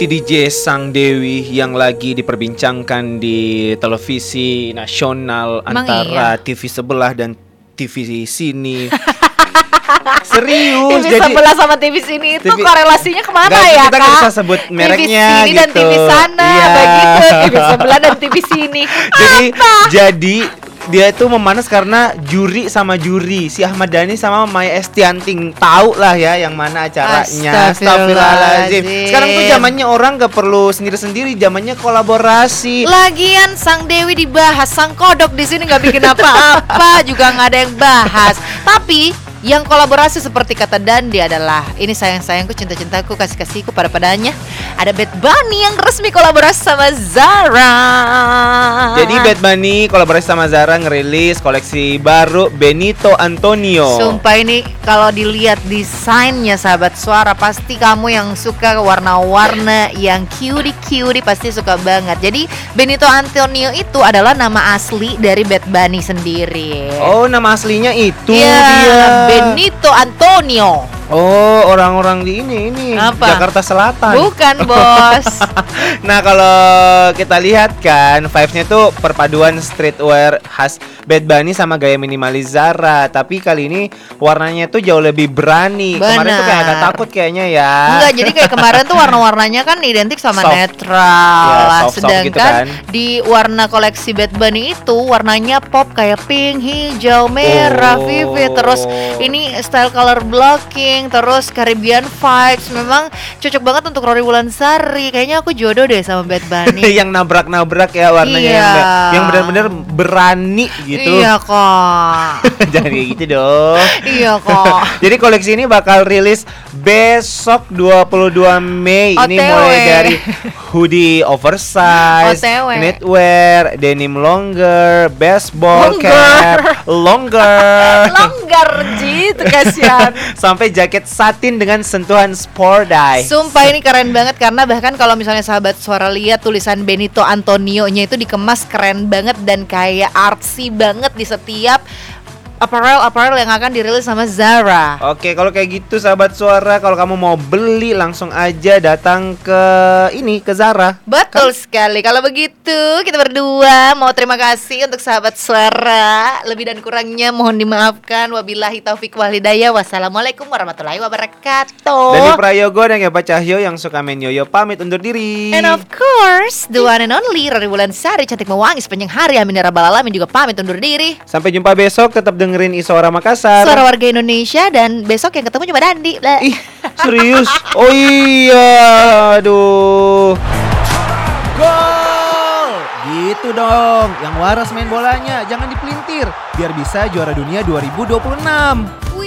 DJ Sang Dewi yang lagi diperbincangkan di televisi nasional antara TV sebelah dan TV sini. Serius, TV sebelah sama TV sini itu korelasinya kemana ya, kita Kak? Kita bisa sebut mereknya TV sini gitu. Dan TV sana, begitu. TV sebelah dan TV sini. Jadi dia itu memanas karena juri sama juri, si Ahmad Dhani sama Maya Estianting. Tahu lah ya yang mana acaranya. Astagfirullahaladzim. Sekarang tuh zamannya orang gak perlu sendiri-sendiri, zamannya kolaborasi. Lagian Sang Dewi dibahas, Sang Kodok di sini nggak bikin apa-apa, juga nggak ada yang bahas. Tapi yang kolaborasi seperti kata Dandi adalah ini sayang-sayangku, cinta-cintaku, kasih-kasihku pada padanya. Ada Bad Bunny yang resmi kolaborasi sama Zara. Jadi Bad Bunny kolaborasi sama Zara ngerilis koleksi baru Benito Antonio. Sumpah ini kalau dilihat desainnya sahabat suara, pasti kamu yang suka warna-warna yang cutie-cutie pasti suka banget. Jadi Benito Antonio itu adalah nama asli dari Bad Bunny sendiri. Oh, nama aslinya itu ya, dia Benito Antonio. Oh, orang-orang di ini apa? Jakarta Selatan. Bukan, Bos. Nah, kalau kita lihat kan vibes-nya tuh perpaduan streetwear khas Bad Bunny sama gaya minimalis Zara. Tapi kali ini warnanya tuh jauh lebih berani. Bener. Kemarin tuh kayak agak takut kayaknya ya. Enggak, jadi kayak kemarin tuh warna-warnanya kan identik sama Soft. netral Ya, lah. soft-soft Sedangkan gitu kan. di warna koleksi Bad Bunny itu warnanya pop kayak pink, hijau, merah, vivid. Terus ini style color blocking, terus Caribbean vibes. Memang cocok banget untuk Rory Wulansari. Kayaknya aku jodoh deh sama Bad Bunny. Yang nabrak-nabrak ya warnanya, Iya. yang benar-benar berani gitu. Iya kok. Jangan kayak gitu dong. Iya kok. Jadi koleksi ini bakal rilis besok 22 Mei. Ini OTW. mulai dari hoodie oversize, OTW. knitwear, denim longer, baseball cap, longer, Gitu kasihan. sampai jaket satin dengan sentuhan sport dye. Sumpah ini keren banget karena bahkan kalau misalnya sahabat suara lihat tulisan Benito Antonio-nya itu dikemas keren banget dan kayak artsy banget di setiap apparel yang akan dirilis sama Zara. Oke, kalau kayak gitu sahabat suara, kalau kamu mau beli langsung aja datang ke Zara. Betul sekali. Kalau begitu kita berdua mau terima kasih untuk sahabat suara. Lebih dan kurangnya mohon dimaafkan. Wabillahi taufik wal hidayah. Wassalamualaikum warahmatullahi wabarakatuh. Dari Prayogo dan Eva Cahyo yang suka main yoyo pamit undur diri. And of course, the one and only Rory Wulansari cantik mewangi sepanjang hari. Amin ya rabbal alamin juga pamit undur diri. Sampai jumpa besok, tetap dengerin Isora Makassar. Suara warga Indonesia, dan besok yang ketemu cuma Dandi. Ih, serius? Oh iya, aduh. Gol! Gitu dong, yang waras main bolanya, jangan dipelintir biar bisa juara dunia 2026.